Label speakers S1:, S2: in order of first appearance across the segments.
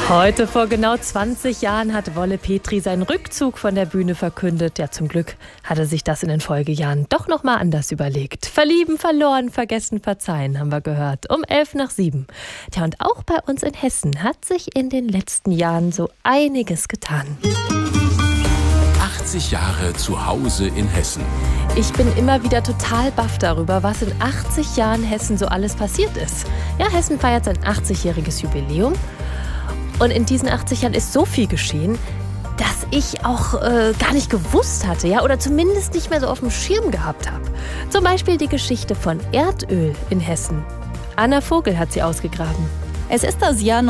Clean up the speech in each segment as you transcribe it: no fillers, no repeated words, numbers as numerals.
S1: Heute vor genau 20 Jahren hat Wolle Petri seinen Rückzug von der Bühne verkündet. Ja, zum Glück hat er sich das in den Folgejahren doch noch mal anders überlegt. Verlieben, verloren, vergessen, verzeihen, haben wir gehört. Um 6:11. Tja, und auch bei uns in Hessen hat sich in den letzten Jahren so einiges getan.
S2: 80 Jahre zu Hause in Hessen.
S1: Ich bin immer wieder total baff darüber, was in 80 Jahren Hessen so alles passiert ist. Ja, Hessen feiert sein 80-jähriges Jubiläum. Und in diesen 80 Jahren ist so viel geschehen, dass ich auch gar nicht gewusst hatte, ja, oder zumindest nicht mehr so auf dem Schirm gehabt habe. Zum Beispiel die Geschichte von Erdöl in Hessen. Anna Vogel hat sie ausgegraben.
S3: Es ist das Jahr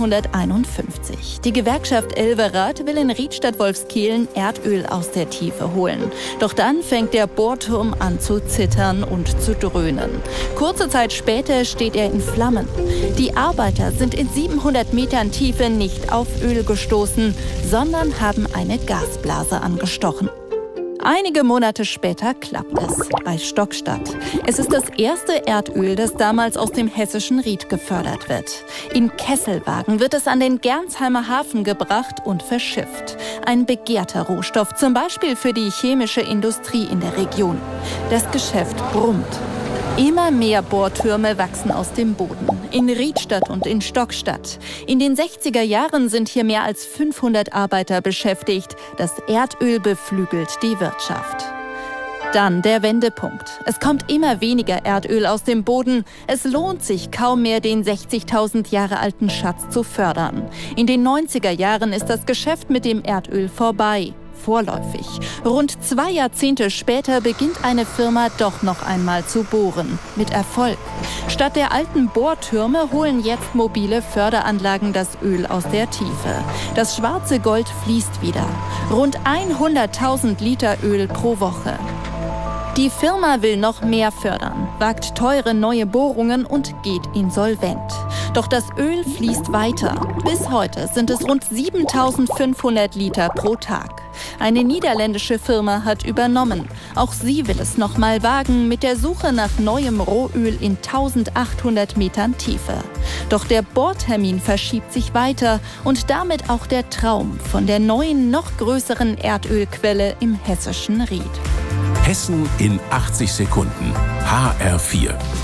S3: 1951. Die Gewerkschaft Elverath will in Riedstadt-Wolfskehlen Erdöl aus der Tiefe holen. Doch dann fängt der Bohrturm an zu zittern und zu dröhnen. Kurze Zeit später steht er in Flammen. Die Arbeiter sind in 700 Metern Tiefe nicht auf Öl gestoßen, sondern haben eine Gasblase angestochen. Einige Monate später klappt es bei Stockstadt. Es ist das erste Erdöl, das damals aus dem hessischen Ried gefördert wird. In Kesselwagen wird es an den Gernsheimer Hafen gebracht und verschifft. Ein begehrter Rohstoff, zum Beispiel für die chemische Industrie in der Region. Das Geschäft brummt. Immer mehr Bohrtürme wachsen aus dem Boden. In Riedstadt und in Stockstadt. In den 60er Jahren sind hier mehr als 500 Arbeiter beschäftigt. Das Erdöl beflügelt die Wirtschaft. Dann der Wendepunkt. Es kommt immer weniger Erdöl aus dem Boden. Es lohnt sich kaum mehr, den 60.000 Jahre alten Schatz zu fördern. In den 90er Jahren ist das Geschäft mit dem Erdöl vorbei. Vorläufig. Rund 2 Jahrzehnte später beginnt eine Firma doch noch einmal zu bohren. Mit Erfolg. Statt der alten Bohrtürme holen jetzt mobile Förderanlagen das Öl aus der Tiefe. Das schwarze Gold fließt wieder. Rund 100.000 Liter Öl pro Woche. Die Firma will noch mehr fördern, wagt teure neue Bohrungen und geht insolvent. Doch das Öl fließt weiter. Bis heute sind es rund 7.500 Liter pro Tag. Eine niederländische Firma hat übernommen. Auch sie will es noch mal wagen mit der Suche nach neuem Rohöl in 1.800 Metern Tiefe. Doch der Bohrtermin verschiebt sich weiter und damit auch der Traum von der neuen, noch größeren Erdölquelle im hessischen Ried.
S2: Hessen in 80 Sekunden. HR4.